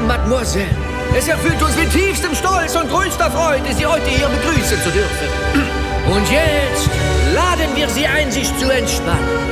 Mademoiselle. Es erfüllt uns mit tiefstem Stolz und größter Freude, Sie heute hier begrüßen zu dürfen. Und jetzt laden wir Sie ein, sich zu entspannen.